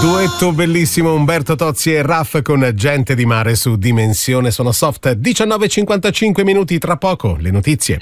Duetto bellissimo, Umberto Tozzi e Raff con Gente di Mare su Dimensione Sono Soft. 19:55 minuti, tra poco le notizie.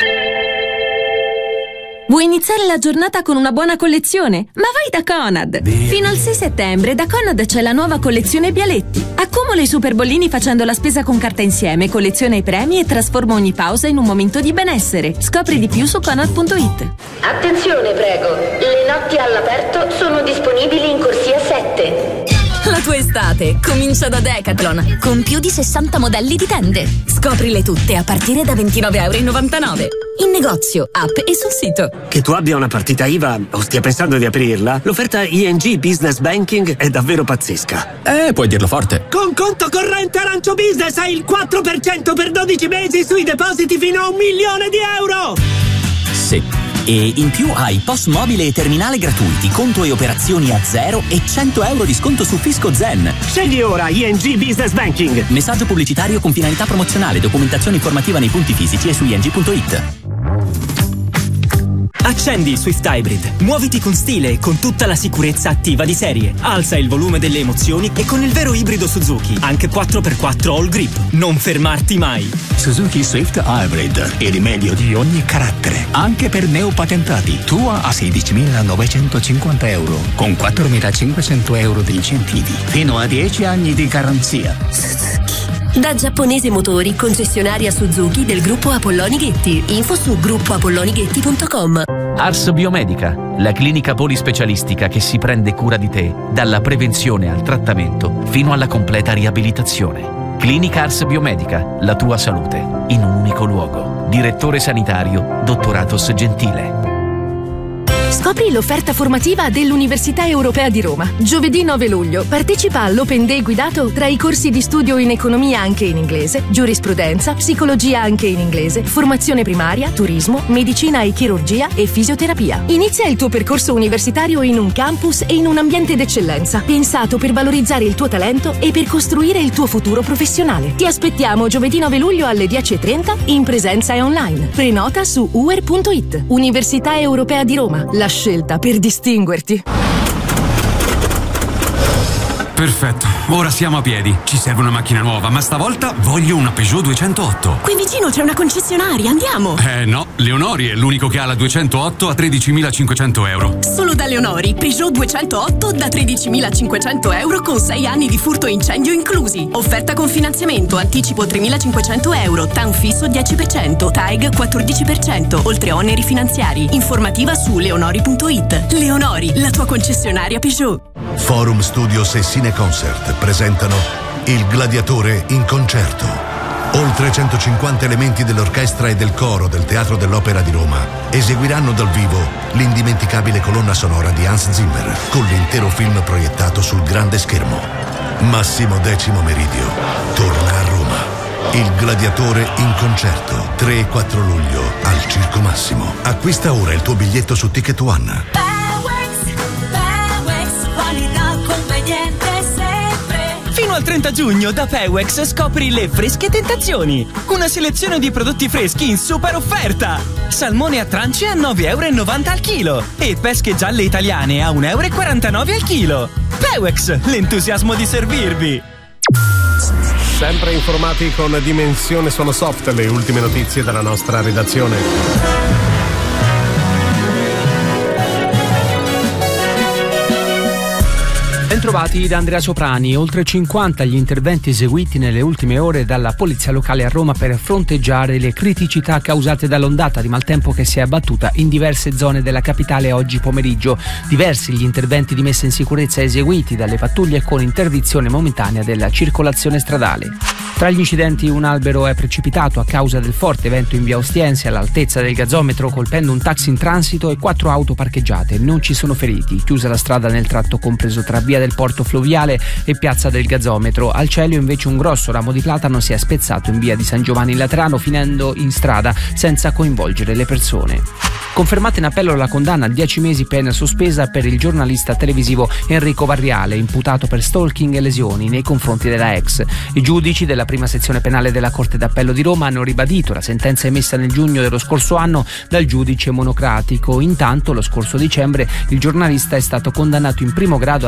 Vuoi iniziare la giornata con una buona collezione? Ma vai da Conad! Fino al 6 settembre da Conad c'è la nuova collezione Bialetti. Accumula i super bollini facendo la spesa con carta insieme, colleziona i premi e trasforma ogni pausa in un momento di benessere. Scopri di più su Conad.it. Attenzione prego, le notti all'aperto sono disponibili in corsia 7. La tua estate comincia da Decathlon, con più di 60 modelli di tende. Scoprile tutte a partire da €29,99. In negozio, app e sul sito. Che tu abbia una partita IVA o stia pensando di aprirla, l'offerta ING Business Banking è davvero pazzesca. Puoi dirlo forte. Con conto corrente Arancio Business hai il 4% per 12 mesi sui depositi fino a €1.000.000. Sì. E in più hai POS mobile e terminale gratuiti, conto e operazioni a zero e €100 di sconto su Fisco Zen. Scegli ora ING Business Banking. Messaggio pubblicitario con finalità promozionale, documentazione informativa nei punti fisici e su ing.it. Accendi il Swift Hybrid. Muoviti con stile e con tutta la sicurezza attiva di serie. Alza il volume delle emozioni e con il vero ibrido Suzuki, anche 4x4 All Grip. Non fermarti mai. Suzuki Swift Hybrid, il meglio di ogni carattere, anche per neopatentati. Tua a €16.950, con €4.500 di incentivi, fino a 10 anni di garanzia. Da Giapponese Motori, concessionaria Suzuki del gruppo Apolloni Ghetti. Info su gruppoapollonighetti.com. Ars Biomedica, la clinica polispecialistica che si prende cura di te, dalla prevenzione al trattamento fino alla completa riabilitazione. Clinica Ars Biomedica, la tua salute in un unico luogo. Direttore sanitario, Dottoratos Gentile. Scopri l'offerta formativa dell'Università Europea di Roma. Giovedì 9 luglio partecipa all'Open Day guidato tra i corsi di studio in economia anche in inglese, giurisprudenza, psicologia anche in inglese, formazione primaria, turismo, medicina e chirurgia e fisioterapia. Inizia il tuo percorso universitario in un campus e in un ambiente d'eccellenza, pensato per valorizzare il tuo talento e per costruire il tuo futuro professionale. Ti aspettiamo giovedì 9 luglio alle 10:30 in presenza e online. Prenota su uer.it. Università Europea di Roma. La scelta per distinguerti. Perfetto, ora siamo a piedi. Ci serve una macchina nuova, ma stavolta voglio una Peugeot 208. Qui vicino c'è una concessionaria, andiamo! No, Leonori è l'unico che ha la 208 a €13.500. Solo da Leonori, Peugeot 208 da €13.500 con 6 anni di furto e incendio inclusi. Offerta con finanziamento, anticipo €3.500, TAN fisso 10%, TAEG 14%, oltre oneri finanziari. Informativa su leonori.it. Leonori, la tua concessionaria Peugeot. Forum Studios e Cine Concert presentano Il Gladiatore in concerto. Oltre 150 elementi dell'orchestra e del coro del Teatro dell'Opera di Roma eseguiranno dal vivo l'indimenticabile colonna sonora di Hans Zimmer, con l'intero film proiettato sul grande schermo. Massimo Decimo Meridio torna a Roma. Il Gladiatore in concerto, 3 e 4 luglio al Circo Massimo. Acquista ora il tuo biglietto su Ticket One. Fino al 30 giugno da Pewex scopri le fresche tentazioni. Una selezione di prodotti freschi in super offerta. Salmone a tranche a €9,90 al chilo e pesche gialle italiane a €1,49 al chilo. Pewex, l'entusiasmo di servirvi. Sempre informati con Dimensione Sono Soft, le ultime notizie dalla nostra redazione. Bentrovati da Andrea Soprani. Oltre 50 gli interventi eseguiti nelle ultime ore dalla Polizia Locale a Roma per fronteggiare le criticità causate dall'ondata di maltempo che si è abbattuta in diverse zone della capitale oggi pomeriggio. Diversi gli interventi di messa in sicurezza eseguiti dalle pattuglie con interdizione momentanea della circolazione stradale. Tra gli incidenti un albero è precipitato a causa del forte vento in via Ostiense all'altezza del gazometro, colpendo un taxi in transito e 4 auto parcheggiate. Non ci sono feriti. Chiusa la strada nel tratto compreso tra via del Porto Fluviale e piazza del gazometro. Al Celio invece un grosso ramo di platano si è spezzato in via di San Giovanni Laterano, finendo in strada senza coinvolgere le persone. Confermata in appello la condanna a 10 mesi pena sospesa per il giornalista televisivo Enrico Varriale, imputato per stalking e lesioni nei confronti della ex. I giudici della prima sezione penale della Corte d'Appello di Roma hanno ribadito la sentenza emessa nel giugno dello scorso anno dal giudice monocratico. Intanto, lo scorso dicembre, il giornalista è stato condannato in primo grado a 7 mesi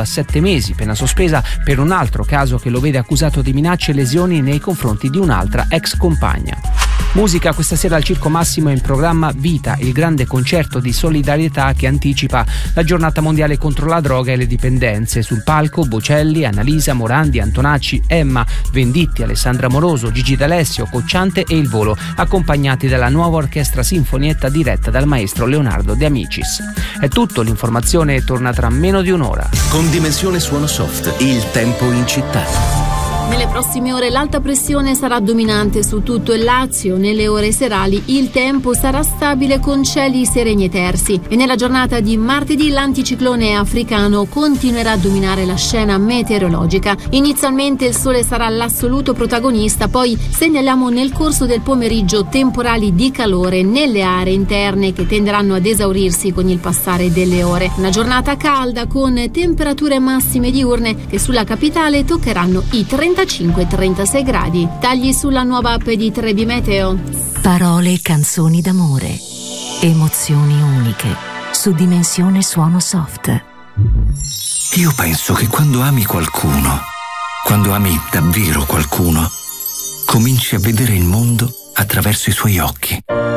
mesi, pena sospesa per un altro caso che lo vede accusato di minacce e lesioni nei confronti di un'altra ex compagna. Musica, questa sera al Circo Massimo è in programma Vita, il grande concerto di solidarietà che anticipa la giornata mondiale contro la droga e le dipendenze. Sul palco Bocelli, Annalisa, Morandi, Antonacci, Emma, Venditti, Alessandra Moroso, Gigi D'Alessio, Cocciante e Il Volo, accompagnati dalla nuova orchestra sinfonietta diretta dal maestro Leonardo De Amicis. È tutto, l'informazione torna tra meno di un'ora. Con Dimensione Suono Soft, il tempo in città. Nelle prossime ore l'alta pressione sarà dominante su tutto il Lazio. Nelle ore serali il tempo sarà stabile con cieli sereni e tersi e nella giornata di martedì l'anticiclone africano continuerà a dominare la scena meteorologica. Inizialmente il sole sarà l'assoluto protagonista, poi segnaliamo nel corso del pomeriggio temporali di calore nelle aree interne che tenderanno ad esaurirsi con il passare delle ore. Una giornata calda con temperature massime diurne che sulla capitale toccheranno i 35-36 gradi. Tagli sulla nuova app di Trebi Meteo. Parole e canzoni d'amore. Emozioni uniche. Su Dimensione Suono Soft. Io penso che quando ami qualcuno, quando ami davvero qualcuno, cominci a vedere il mondo attraverso i suoi occhi.